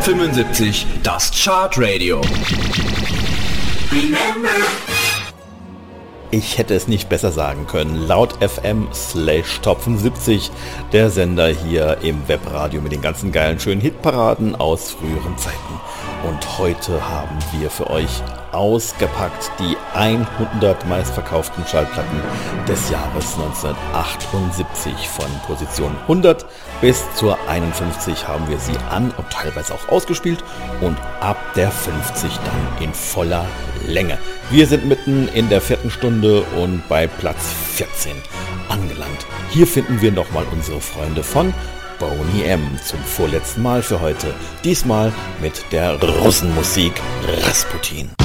75, das Chartradio. Ich hätte es nicht besser sagen können. Laut FM/Top 75, der Sender hier im Webradio mit den ganzen geilen, schönen Hitparaden aus früheren Zeiten. Und heute haben wir für euch ausgepackt die 100 meistverkauften Schallplatten des Jahres 1978. Von Position 100 bis zur 51 haben wir sie an und teilweise auch ausgespielt und ab der 50 dann in voller Länge. Wir sind mitten in der 4. Stunde und bei Platz 14 angelangt. Hier finden wir nochmal unsere Freunde von Boney M. zum vorletzten Mal für heute. Diesmal mit der Russenmusik Rasputin.